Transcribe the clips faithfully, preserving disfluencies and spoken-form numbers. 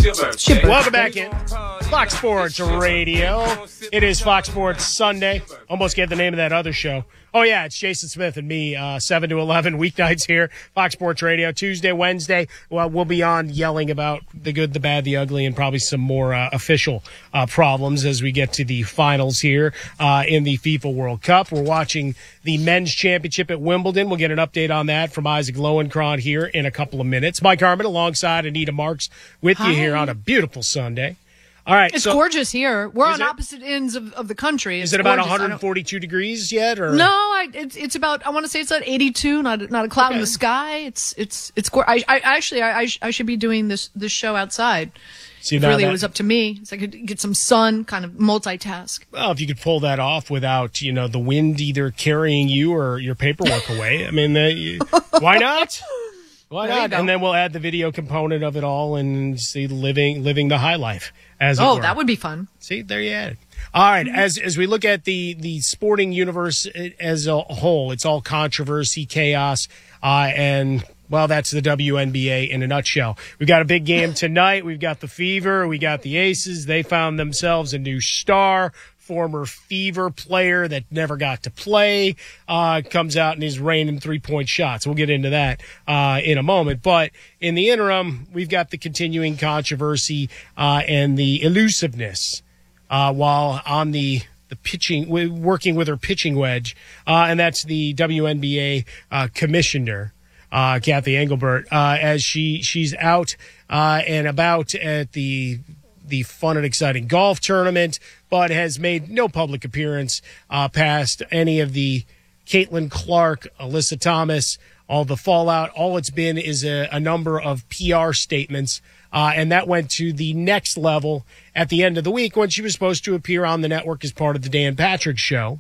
Shipper. Welcome back in. Fox Sports Radio. It is Fox Sports Sunday. Almost get the name of that other show. Oh, yeah, it's Jason Smith and me, uh, seven to eleven, weeknights here, Fox Sports Radio. Tuesday, Wednesday, well, we'll be on yelling about the good, the bad, the ugly, and probably some more uh, official uh, problems as we get to the finals here uh, in the FIFA World Cup. We're watching the men's championship at Wimbledon. We'll get an update on that from Isaac Lowenkron here in a couple of minutes. Mike Harmon alongside Anita Marks with Hi. you here on a beautiful Sunday. All right, it's so, gorgeous here. We're on it? opposite ends of, of the country. It's is it about gorgeous. one hundred forty-two degrees yet? Or No, I, it's it's about. I want to say it's at eighty-two. Not not a cloud okay. in the sky. It's it's it's. I, I actually I, I I should be doing this this show outside. See, if now really that, it was up to me, so I could get some sun, kind of multitask. Well, if you could pull that off without you know the wind either carrying you or your paperwork away, I mean, uh, you, why not? Why There you not? go. And then we'll add the video component of it all and see living living the high life as it Oh, were. that would be fun. See, there you had it. All right, as as we look at the the sporting universe as a whole, it's all controversy, chaos, uh, and well, that's the W N B A in a nutshell. We've got a big game tonight. We've got the Fever. We got the Aces. They found themselves a new star. Former Fever player that never got to play uh, comes out and is raining three-point shots. We'll get into that uh, in a moment. But in the interim, we've got the continuing controversy uh, and the elusiveness uh, while on the the pitching, working with her pitching wedge, uh, and that's the W N B A uh, commissioner, uh, Kathy Engelbert, uh, as she she's out uh, and about at the the fun and exciting golf tournament, but has made no public appearance uh, past any of the Caitlin Clark, Alyssa Thomas, all the fallout. All it's been is a, a number of P R statements, uh, and that went to the next level at the end of the week when she was supposed to appear on the network as part of the Dan Patrick Show.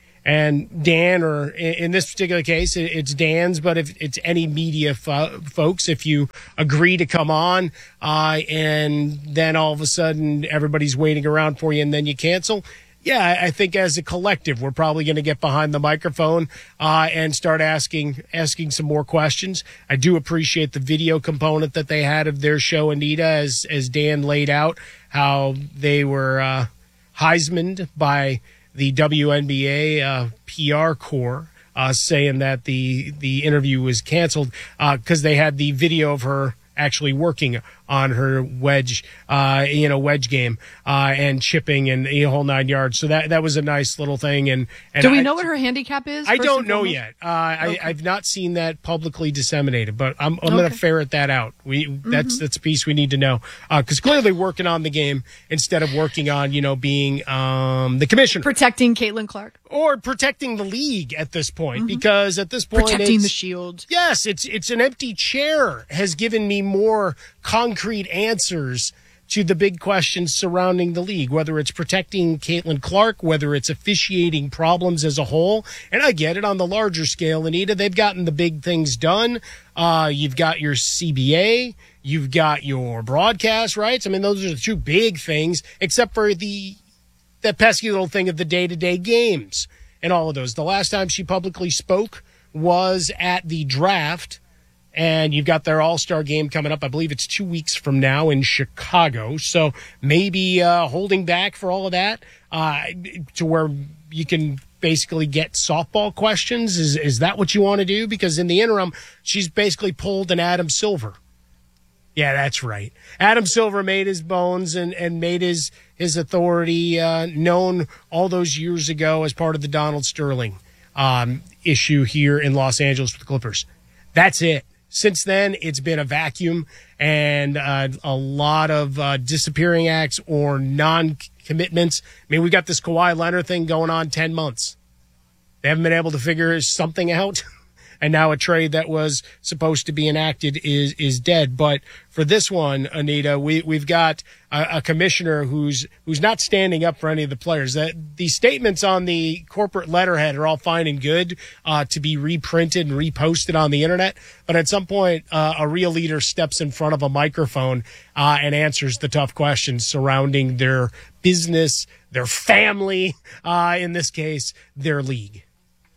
And Dan, or in this particular case, it's Dan's, but if it's any media fo- folks, if you agree to come on uh, and then all of a sudden everybody's waiting around for you and then you cancel, yeah, I think as a collective, we're probably going to get behind the microphone uh, and start asking asking some more questions. I do appreciate the video component that they had of their show, Anita, as, as Dan laid out how they were uh, Heismaned by the W N B A uh, P R corps, uh, saying that the the interview was canceled because uh, they had the video of her actually working on her wedge, uh, you know, wedge game uh, and chipping and the whole nine yards. So that that was a nice little thing. And, and do we I, know what her handicap is? I don't and know foremost? yet. Uh, I, Okay. I've not seen that publicly disseminated, but I'm, I'm Okay. going to ferret that out. We that's Mm-hmm. that's a piece we need to know because clearly working on the game instead of working on you know being um, the commissioner. Protecting Caitlin Clark. Or protecting the league at this point, because at this point, Protecting it's, the shield. Yes, it's it's an empty chair has given me more concrete answers to the big questions surrounding the league, whether it's protecting Caitlin Clark, whether it's officiating problems as a whole. And I get it on the larger scale, Anita, they've gotten the big things done. Uh, you've got your C B A, you've got your broadcast rights. I mean, those are the two big things, except for the that pesky little thing of the day-to-day games and all of those. The last time she publicly spoke was at the draft, and you've got their all-star game coming up. I believe it's two weeks from now in Chicago. So maybe uh, holding back for all of that uh, to where you can basically get softball questions. Is, is that what you want to do? Because in the interim, she's basically pulled an Adam Silver. Yeah, that's right. Adam Silver made his bones and, and made his, his authority uh, known all those years ago as part of the Donald Sterling um, issue here in Los Angeles with the Clippers. That's it. Since then, it's been a vacuum and uh, a lot of uh, disappearing acts or non-commitments. I mean, we got this Kawhi Leonard thing going on ten months. They haven't been able to figure something out. And now a trade that was supposed to be enacted is is dead. But for this one, Anita, we we've got a, a commissioner who's who's not standing up for any of the players. That the statements on the corporate letterhead are all fine and good uh, to be reprinted and reposted on the internet. But at some point, uh, a real leader steps in front of a microphone uh, and answers the tough questions surrounding their business, their family, uh, in this case, their league.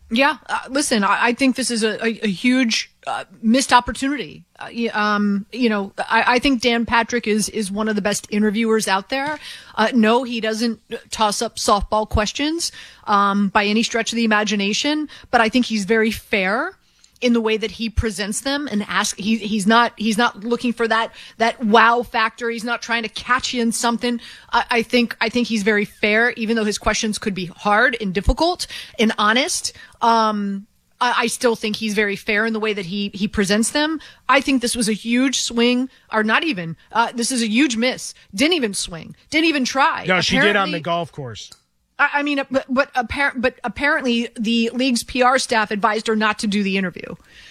Yeah, uh, listen, I, I think this is a, a, a huge uh, missed opportunity. Uh, um, you know, I, I think Dan Patrick is is one of the best interviewers out there. Uh, no, he doesn't toss up softball questions um, by any stretch of the imagination, but I think he's very fair in the way that he presents them and ask. He, he's not he's not looking for that that wow factor. He's not trying to catch you in something. I, I think I think he's very fair, even though his questions could be hard and difficult and honest. Um, I, I still think he's very fair in the way that he he presents them. I think this was a huge swing, or not even. Uh, this is a huge miss. Didn't even swing. Didn't even try. No, she Apparently, did on the golf course. I mean, but but, appar- but apparently the league's P R staff advised her not to do the interview.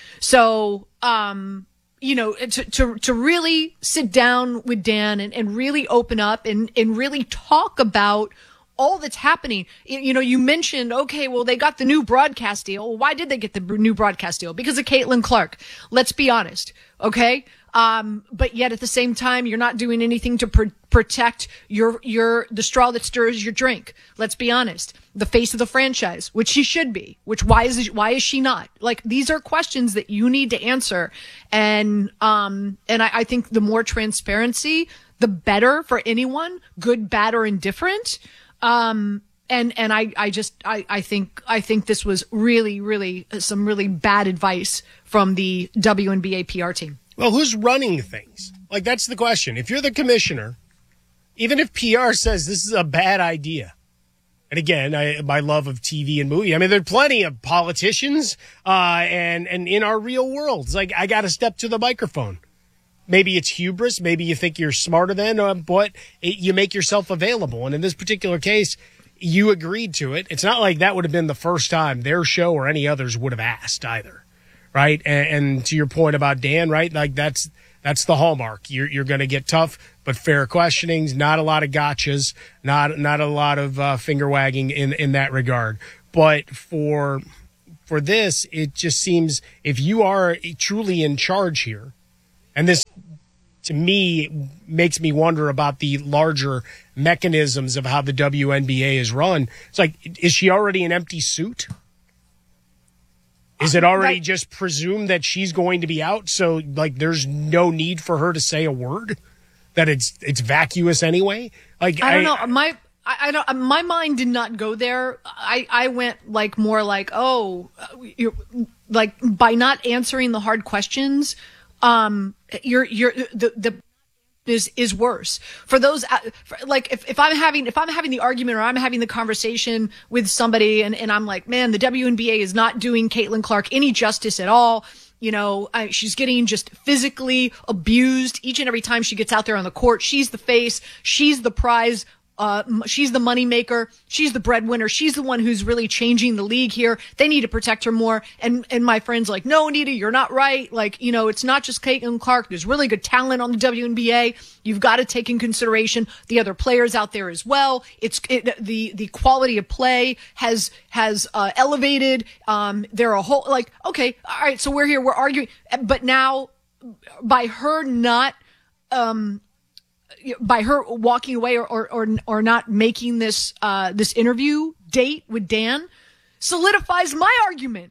So, um, you know, to to to really sit down with Dan and, and really open up and, and really talk about all that's happening. You know, you mentioned, okay, well, they got the new broadcast deal. Well, why did they get the new broadcast deal? Because of Caitlin Clark. Let's be honest, okay? Um, but yet at the same time, you're not doing anything to pr- protect your, your, the straw that stirs your drink. Let's be honest. The face of the franchise, which she should be, which why is, why is she not? Like, these are questions that you need to answer. And, um, and I, I think the more transparency, the better for anyone, good, bad, or indifferent. Um, and, and I, I just, I, I think, I think this was really, really some really bad advice from the W N B A P R team. Well, who's running things? Like, that's the question. If you're the commissioner, even if P R says this is a bad idea, and again, I, my love of T V and movie, I mean, there are plenty of politicians uh, and, and in our real world. It's like, I got to step to the microphone. Maybe it's hubris. Maybe you think you're smarter than, uh, but it, you make yourself available. And in this particular case, you agreed to it. It's not like that would have been the first time their show or any others would have asked either. Right. And, and to your point about Dan, right? Like that's, that's the hallmark. You're, you're going to get tough, but fair questionings, not a lot of gotchas, not, not a lot of uh, finger wagging in, in that regard. But for, for this, it just seems if you are truly in charge here, and this to me makes me wonder about the larger mechanisms of how the W N B A is run. It's like, is she already an empty suit? Is it already just presumed that she's going to be out? So, like, there's no need for her to say a word? That it's it's vacuous anyway? Like I don't I, know. My I, I don't. My mind did not go there. I, I went like more like, oh, you're, like by not answering the hard questions, um, you're you're the the. is is worse for those for, like if, if I'm having if I'm having the argument or I'm having the conversation with somebody and, and I'm like, man, the W N B A is not doing Caitlin Clark any justice at all. You know, I, she's getting just physically abused each and every time she gets out there on the court. She's the face. She's the prize. Uh, she's the money maker. She's the breadwinner. She's the one who's really changing the league here. They need to protect her more. And, and my friend's like, no, Anita, you're not right. Like, you know, it's not just Caitlin Clark. There's really good talent on the W N B A. You've got to take in consideration the other players out there as well. It's, it, the, the quality of play has, has, uh, elevated. Um, there are a whole, like, okay, all right. So we're here, we're arguing, but now by her not, um, by her walking away or, or, or, or not making this, uh, this interview date with Dan solidifies my argument.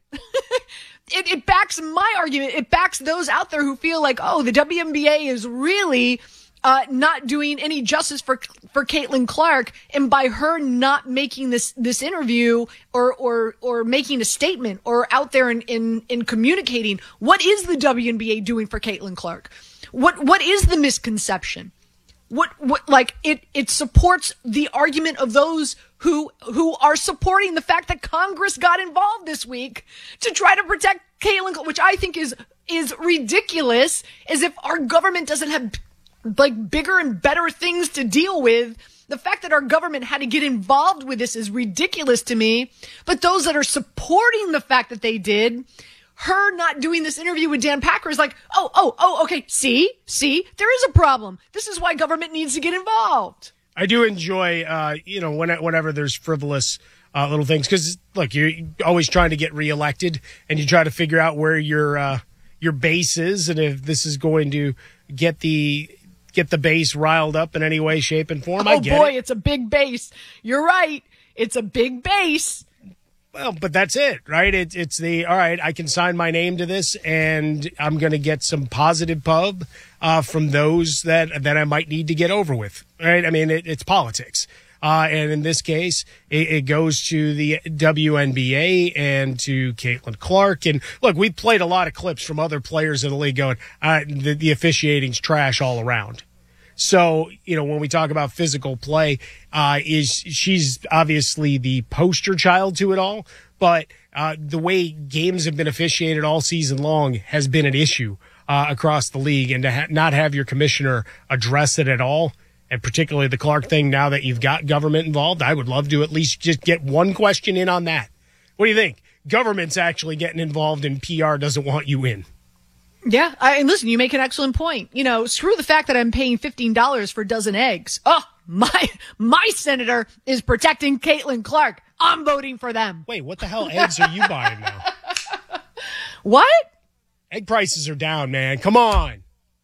it, it backs my argument. It backs those out there who feel like, oh, the W N B A is really, uh, not doing any justice for, for Caitlin Clark. And by her not making this, this interview or, or, or making a statement or out there in, in, in communicating, what is the W N B A doing for Caitlin Clark? What, what is the misconception? What, what, like, it, it supports the argument of those who, who are supporting the fact that Congress got involved this week to try to protect Caitlin, which I think is, is ridiculous, as if our government doesn't have, like, bigger and better things to deal with. The fact that our government had to get involved with this is ridiculous to me. But those that are supporting the fact that they did, her not doing this interview with Dan Packer is like, oh, oh, oh, okay, see, see, there is a problem. This is why government needs to get involved. I do enjoy, uh, you know, when, whenever there's frivolous uh, little things, because, look, you're always trying to get reelected, and you try to figure out where your uh, your base is, and if this is going to get the get the base riled up in any way, shape, and form. Oh, I get boy, it. It's a big base. You're right. It's a big base. Well, but that's it, right? It, it's the, all right, I can sign my name to this, and I'm going to get some positive pub uh, from those that that I might need to get over with, right? I mean, it, it's politics. Uh, and in this case, it, it goes to the W N B A and to Caitlin Clark. And look, we played a lot of clips from other players in the league going, uh, the, the officiating's trash all around. So, you know, when we talk about physical play, uh, is she's obviously the poster child to it all, but uh, the way games have been officiated all season long has been an issue uh, across the league, and to ha- not have your commissioner address it at all, and particularly the Clark thing, now that you've got government involved, I would love to at least just get one question in on that. What do you think? Government's actually getting involved and P R doesn't want you in. Yeah, I, and listen, you make an excellent point. You know, screw the fact that I'm paying fifteen dollars for a dozen eggs. Oh, my my senator is protecting Caitlin Clark. I'm voting for them. Wait, what the hell eggs are you buying now? What? Egg prices are down, man. Come on.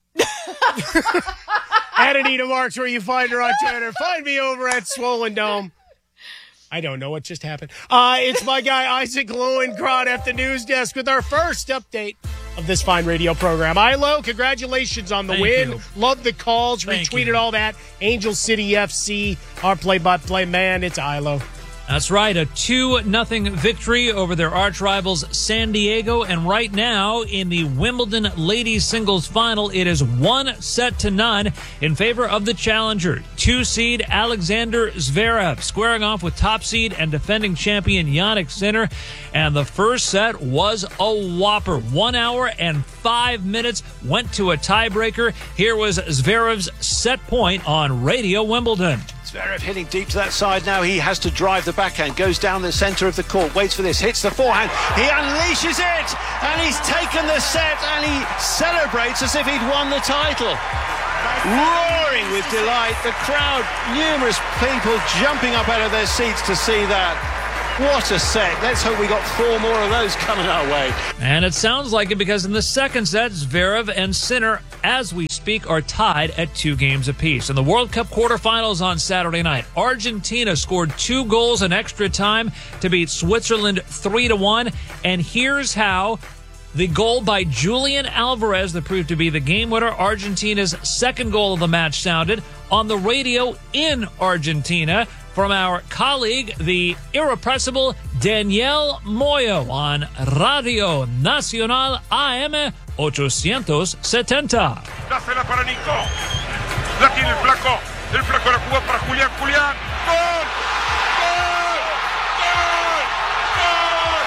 At Anita Marks, where you find her on Twitter. Find me over at Swollen Dome. I don't know what just happened. Uh, it's my guy, Isaac Lowenkron, at the news desk with our first update of this fine radio program. Ilo, congratulations on the Thank win. you. Love the calls. Thank Retweeted you. all that. Angel City F C, our play-by-play man. It's Ilo. That's right, a two nothing victory over their arch rivals San Diego, and right now in the Wimbledon ladies singles final, it is one set to none in favor of the challenger, two seed Alexander Zverev, squaring off with top seed and defending champion Jannik Sinner, and the first set was a whopper. One hour and five minutes, went to a tiebreaker. Here was Zverev's set point on Radio Wimbledon. Zverev hitting deep to that side now. He has to drive the backhand, goes down the centre of the court, waits for this, hits the forehand. He unleashes it, and he's taken the set, and he celebrates as if he'd won the title. Roaring with delight, the crowd, numerous people jumping up out of their seats to see that. What a set. Let's hope we got four more of those coming our way. And it sounds like it, because in the second set, Zverev and Sinner, as we speak, are tied at two games apiece. In the World Cup quarterfinals on Saturday night, Argentina scored two goals in extra time to beat Switzerland three to one. And here's how the goal by Julian Alvarez, that proved to be the game winner, Argentina's second goal of the match, sounded on the radio in Argentina from our colleague, the irrepressible Daniel Moyo, on Radio Nacional A M eight seventy. Dásela para Nico. La tiene el flaco. El flaco la jugó para Julián. Julián. ¡Gol! ¡Gol! ¡Gol! ¡Gol!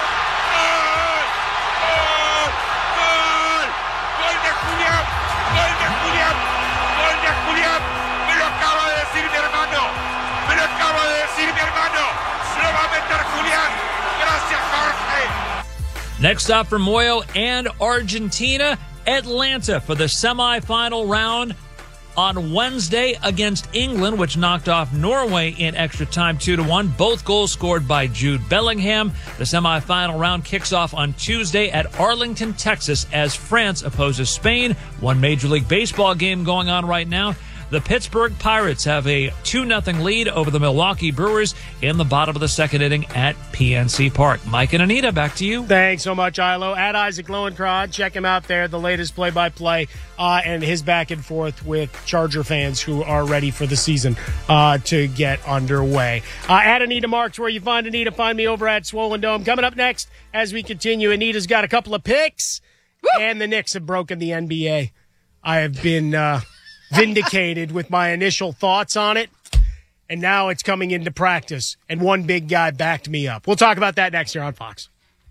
¡Gol! ¡Gol! ¡Gol de Julián! ¡Gol de Julián! ¡Gol de Julián! Me lo acaba de decir mi hermano. Me lo acaba de decir mi hermano. Se lo va a meter Julián. Gracias, Jorge. Next up for Moyo and Argentina, Atlanta for the semifinal round on Wednesday against England, which knocked off Norway in extra time two to one. Both goals scored by Jude Bellingham. The semifinal round kicks off on Tuesday at Arlington, Texas, as France opposes Spain. One Major League Baseball game going on right now. The Pittsburgh Pirates have a two nothing lead over the Milwaukee Brewers in the bottom of the second inning at P N C Park. Mike and Anita, back to you. Thanks so much, Ilo. At Isaac Lowenkron, check him out there, the latest play-by-play, uh, and his back and forth with Charger fans who are ready for the season uh, to get underway. Uh, at Anita Marks, where you find Anita, find me over at Swollen Dome. Coming up next, as we continue, Anita's got a couple of picks, Woo! And the Knicks have broken the N B A. I have been... Uh, vindicated with my initial thoughts on it, and now it's coming into practice, and one big guy backed me up. We'll talk about that next year on Fox.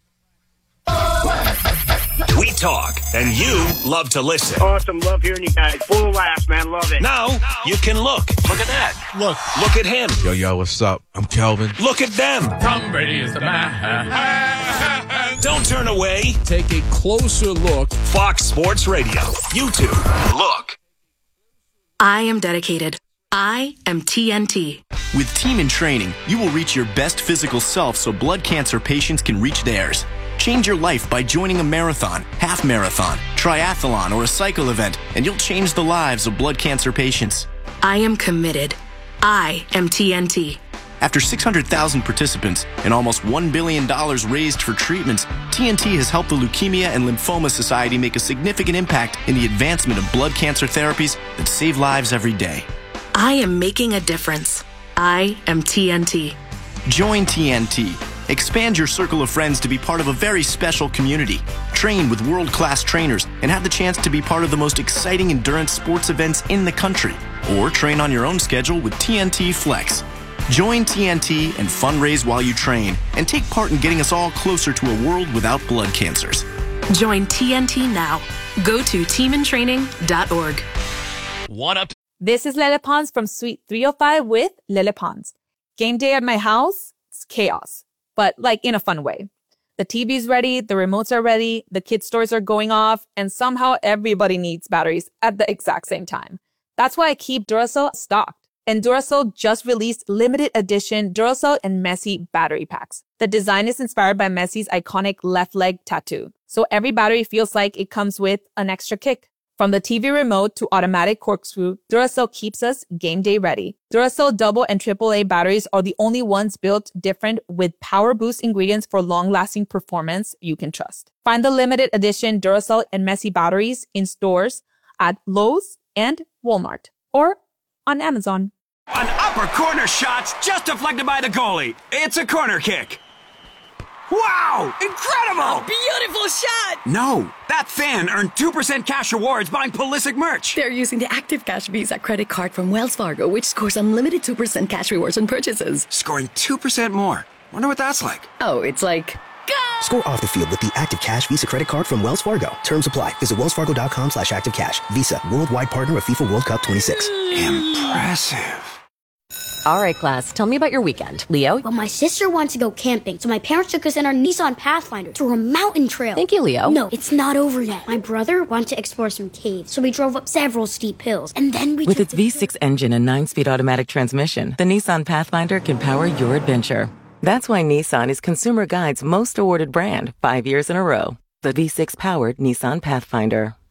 We talk, and you love to listen. Awesome. Love hearing you guys. Full of laughs, man. Love it. Now, you can look. Look at that. Look. Look at him. Yo, yo, what's up? I'm Kelvin. Look at them. Tom Brady is the man. Don't turn away. Take a closer look. Fox Sports Radio. YouTube. Look. I am dedicated. I am T N T. With Team in Training, you will reach your best physical self so blood cancer patients can reach theirs. Change your life by joining a marathon, half marathon, triathlon, or a cycle event, and you'll change the lives of blood cancer patients. I am committed. I am T N T. After six hundred thousand participants and almost one billion dollars raised for treatments, T N T has helped the Leukemia and Lymphoma Society make a significant impact in the advancement of blood cancer therapies that save lives every day. I am making a difference. I am T N T. Join T N T. Expand your circle of friends to be part of a very special community. Train with world-class trainers and have the chance to be part of the most exciting endurance sports events in the country. Or train on your own schedule with T N T Flex. Join T N T and fundraise while you train and take part in getting us all closer to a world without blood cancers. Join T N T now. Go to team in training dot org. What up? This is Lele Pons from Suite three oh five with Lele Pons. Game day at my house, it's chaos, but like in a fun way. The T V's ready, the remotes are ready, the kids' toys are going off, and somehow everybody needs batteries at the exact same time. That's why I keep Duracell stocked. And Duracell just released limited edition Duracell and Messi battery packs. The design is inspired by Messi's iconic left leg tattoo. So every battery feels like it comes with an extra kick. From the T V remote to automatic corkscrew, Duracell keeps us game day ready. Duracell double and triple A batteries are the only ones built different with power boost ingredients for long-lasting performance you can trust. Find the limited edition Duracell and Messi batteries in stores at Lowe's and Walmart or on Amazon. An upper corner shot's just deflected by the goalie. It's a corner kick. Wow! Incredible! A beautiful shot! No, that fan earned two percent cash rewards buying Pulisic merch. They're using the Active Cash Visa credit card from Wells Fargo, which scores unlimited two percent cash rewards on purchases. Scoring two percent more. Wonder what that's like. Oh, it's like... Go! Score off the field with the Active Cash Visa credit card from Wells Fargo. Terms apply. Visit wellsfargo.com slash active cash. Visa, worldwide partner of FIFA World Cup twenty-six. Impressive. All right, class, tell me about your weekend. Leo? Well, my sister wanted to go camping, so my parents took us in our Nissan Pathfinder through a mountain trail. Thank you, Leo. No, it's not over yet. My brother wanted to explore some caves, so we drove up several steep hills, and then we With its V six engine and nine-speed automatic transmission, the Nissan Pathfinder can power your adventure. That's why Nissan is Consumer Guide's most awarded brand five years in a row. The V six-powered Nissan Pathfinder.